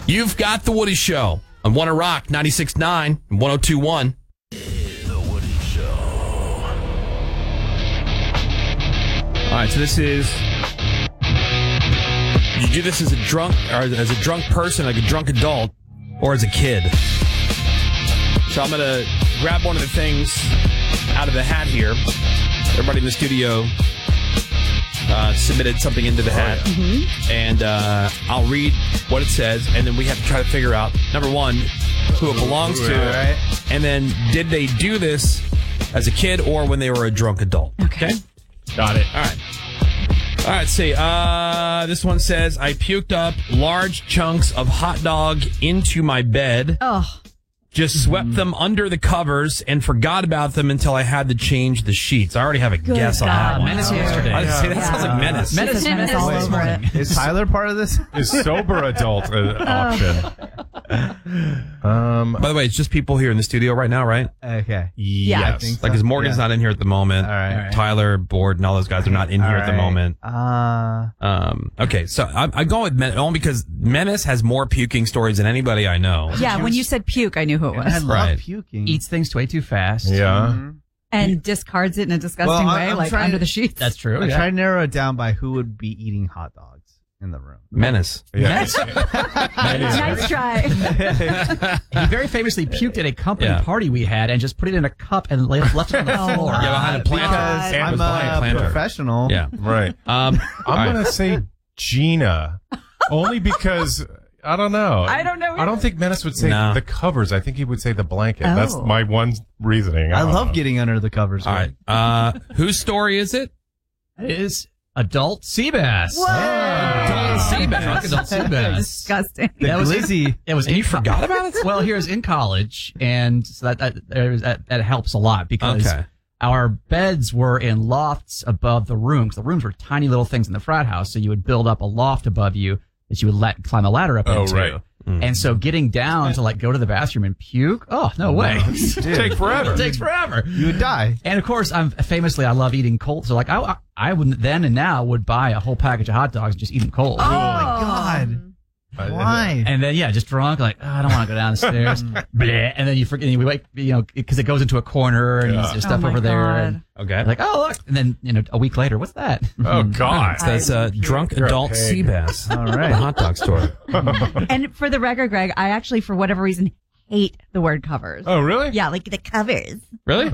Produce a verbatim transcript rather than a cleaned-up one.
You've got The Woody Show on One Rock ninety-six point nine and one oh two point one. The Woody Show. All right, so this is... Did you do this as a drunk, or as a drunk person, like a drunk adult, or as a kid? So I'm going to grab one of the things out of the hat here. Everybody in the studio uh, submitted something into the hat. Mm-hmm. And uh, I'll read what it says, and then we have to try to figure out, number one, who it belongs to, right. and then did they do this as a kid or when they were a drunk adult? Okay. Okay? Got it. All right. All right, see. Uh, this one says, I puked up large chunks of hot dog into my bed. Oh. Just swept them under the covers and forgot about them until I had to change the sheets. I already have a Good guess on God. that one. Menace Oh. yesterday. I was gonna say, that Yeah. sounds like menace. Menace, Menace all this over morning. it. Is Tyler part of this? Is sober adult uh, option? Um, By the way, it's just people here in the studio right now, right? Okay. Yeah. I think so. Like, because Morgan's Yeah. not in here at the moment. All right. All right. Tyler, Board, and all those guys are not in here All at the right. moment. Uh, Um, okay, so I'm, I'm going with Menace only because Menace has more puking stories than anybody I know. Yeah, when you said puke, I knew who it I was. love Right. puking. Eats things way too fast. yeah. And discards it in a disgusting Well, I- way, I'm like trying under to- the sheets. That's true. I yeah. try to narrow it down by who would be eating hot dogs in the room. Menace. Yeah. Nice try. He very famously puked at a company Yeah. party we had and just put it in a cup and left left it on the Oh. floor. Yeah, behind a planter. Because Sam I'm was behind a a planter. professional. Yeah. Right. Um, all I'm right. going to say Gina. Only because, I don't know. I don't know I don't think Menace would say No. the covers. I think he would say the blanket. Oh. That's my one reasoning. I don't love know. getting under the covers. All right. Uh, whose story is it? It is adult sea bass. Whoa. Adult sea bass. Drunk adult sea bass. Disgusting. The That was- glizzy. It was And you in co- forgot about it? Well, he was in college, and so that that, there was- that that helps a lot because Okay. our beds were in lofts above the rooms. The rooms were tiny little things in the frat house, so you would build up a loft above you that you would let climb a ladder up Oh, into. right. And so getting down to like go to the bathroom and puke, oh no way, Take forever. it takes forever. You would die. And of course, I'm famously I love eating cold. So like I I would then and now would buy a whole package of hot dogs and just eat them cold. Oh my God. Why? And then, yeah, just drunk, like, oh, I don't want to go down the stairs. Bleh. And then you forget, you wake, you know, because it goes into a corner and Yeah. there's stuff Oh my over there. God. And Okay. like, oh, look. And then, you know, a week later, what's that? Oh, God. So that's uh, drunk You're a adult pig. sea bass. All right. The hot dog store. And for the record, Greg, I actually, for whatever reason, hate the word covers. Oh, really? Yeah, like the covers. Really?